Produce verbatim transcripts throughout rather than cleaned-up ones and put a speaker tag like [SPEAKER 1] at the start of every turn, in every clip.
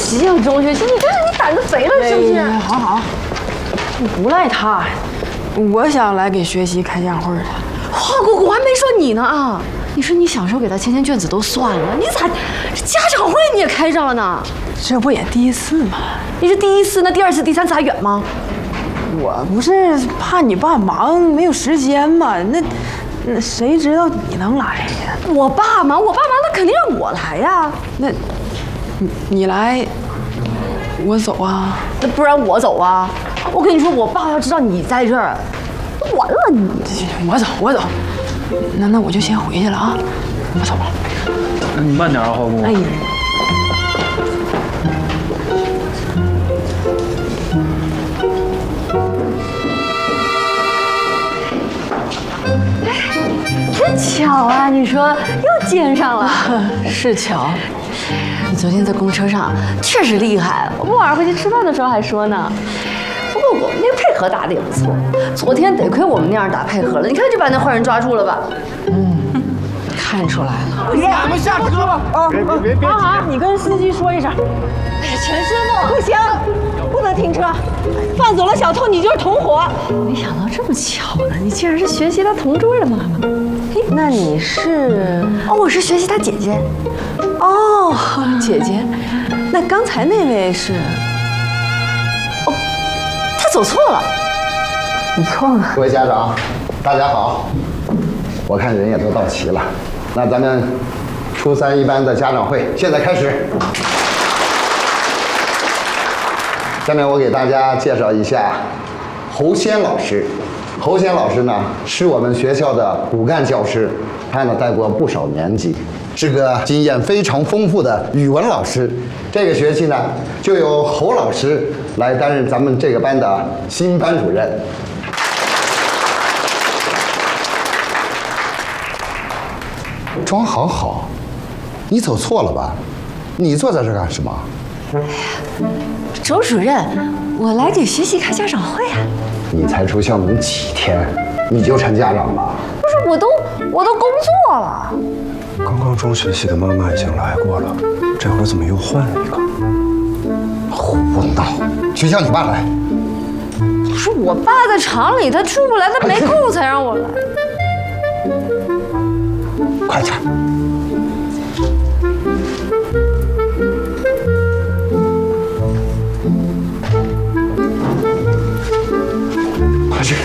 [SPEAKER 1] 吉阳中学，你这是你胆子肥了是不是？
[SPEAKER 2] 好好，不赖他，我想来给学习开家长会的。
[SPEAKER 1] 花姑姑，我还没说你呢啊！你说你小时候给他签签卷子都算了，你咋这家长会你也开上了呢？
[SPEAKER 2] 这不也第一次吗？
[SPEAKER 1] 你是第一次，那第二次、第三次还远吗？
[SPEAKER 2] 我不是怕你爸忙没有时间吗？那那谁知道你能来呀？
[SPEAKER 1] 我爸忙，我爸忙，那肯定让我来呀。
[SPEAKER 2] 那，你你来，我走啊？
[SPEAKER 1] 那不然我走啊？我跟你说，我爸要知道你在这儿，完了你。
[SPEAKER 2] 我走，我走。那那我就先回去了啊，我走了。
[SPEAKER 3] 那你慢点啊，花姑。
[SPEAKER 1] 哎呀。真巧啊！你说又见上了，
[SPEAKER 2] 是巧。
[SPEAKER 1] 你昨天在公车上确实厉害，我们晚上回去吃饭的时候还说呢。不过我们那个配合打得也不错，昨天得亏我们那样打配合了。你看就把那坏人抓住了吧？
[SPEAKER 2] 嗯，看出来了。
[SPEAKER 3] 咱们下车吧。啊，别别别别！
[SPEAKER 2] 好好，你跟司机说一声。
[SPEAKER 1] 哎呀，陈师傅，
[SPEAKER 2] 不行，不能停车，放走了小偷，你就是同伙。
[SPEAKER 1] 没想到这么巧呢，你竟然是学习他同桌的妈妈。
[SPEAKER 2] 嘿，那你是？
[SPEAKER 1] 哦，我是学习他姐姐。
[SPEAKER 2] 哦，姐姐。那刚才那位是？
[SPEAKER 1] 哦，他走错了。
[SPEAKER 2] 你错了。
[SPEAKER 4] 各位家长，大家好。我看人也都到齐了，那咱们初三一班的家长会现在开始。下面我给大家介绍一下侯先老师。侯先老师呢，是我们学校的骨干教师，他呢带过不少年级，是个经验非常丰富的语文老师。这个学期呢，就由侯老师来担任咱们这个班的新班主任。装好好，你走错了吧？你坐在这干什么？
[SPEAKER 1] 周主任，我来给学习开家长会啊。
[SPEAKER 4] 你才出校门几天，你就成家长了？
[SPEAKER 1] 不是，我都我都工作了。
[SPEAKER 5] 刚刚中学系的妈妈已经来过了，这会儿怎么又换了一个？
[SPEAKER 4] 胡闹！去叫你爸来。
[SPEAKER 1] 不是我爸在厂里，他出不来，他没空才让我来。
[SPEAKER 4] 快点！快去！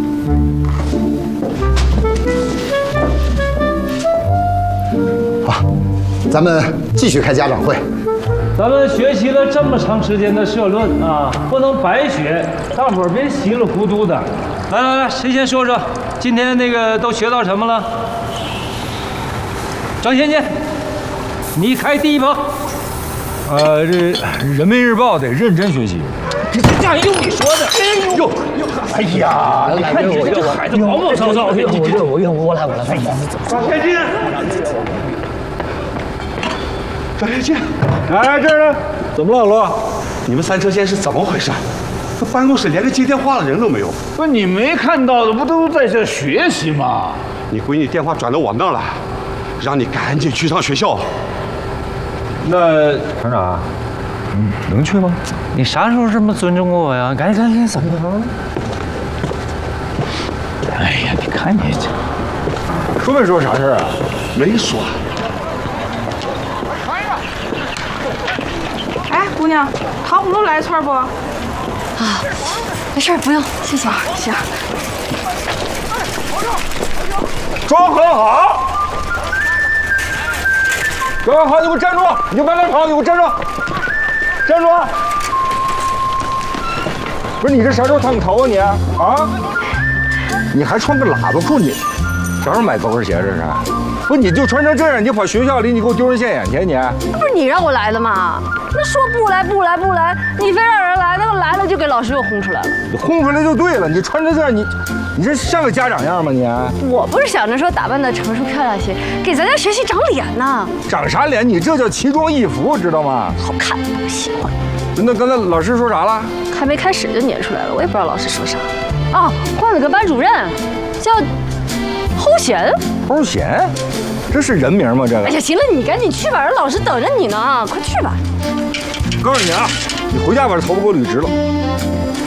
[SPEAKER 4] 好，咱们继续开家长会。
[SPEAKER 3] 咱们学习了这么长时间的社论啊，不能白学，大伙儿别稀里糊涂的。来来来，谁先说说今天那个都学到什么了？张先生，你开第一炮。
[SPEAKER 5] 呃，这《人民日报》得认真学习。
[SPEAKER 3] 这这用你说的？哎呦呦！哎呀，你看你这孩子毛毛躁躁的。我我我我我来我来。张先进，
[SPEAKER 5] 张先进，来这儿呢？怎么了，老罗？你们三车线是怎么回事？这办公室连个接电话的人都没有。
[SPEAKER 6] 不是你没看到的，不都在这学习吗？
[SPEAKER 5] 你闺女电话转到我那儿了。让你赶紧去趟学校。
[SPEAKER 6] 那厂长，嗯，能去吗？
[SPEAKER 3] 你啥时候这么尊重过我呀？赶紧赶紧走！
[SPEAKER 6] 哎呀，你看你这，说没说啥事儿啊？
[SPEAKER 5] 没说。
[SPEAKER 2] 哎，姑娘，糖葫芦来一串不？啊，
[SPEAKER 1] 没事，不用，谢谢。
[SPEAKER 2] 行。
[SPEAKER 6] 装很好。装好，你给我站住！你就别乱跑，你给我站住！站住！不是你这啥时候烫头啊你？啊？你还穿个喇叭裤，你啥时候买高跟鞋这是？不，你就穿成这样，你跑学校里，你给我丢人现眼去你！
[SPEAKER 1] 那不是你让我来的吗？那说不来不来不来，你非让人来，那个来了就给老师又轰出来了。
[SPEAKER 6] 你轰出来就对了，你穿成这样，你你这像个家长样吗你？
[SPEAKER 1] 我不是想着说打扮的成熟漂亮些，给咱家学习长脸呢。
[SPEAKER 6] 长啥脸？你这叫奇装异服，知道吗？
[SPEAKER 1] 好看，我喜欢。
[SPEAKER 6] 那刚才老师说啥了？
[SPEAKER 1] 还没开始就撵出来了，我也不知道老师说啥。哦，换了个班主任，叫齁贤。
[SPEAKER 6] 齁贤， 这是人名吗？这个？
[SPEAKER 1] 哎呀，行了，你赶紧去吧，人老师等着你呢，快去吧。
[SPEAKER 6] 告诉你啊，你回家把这头发给我捋直了。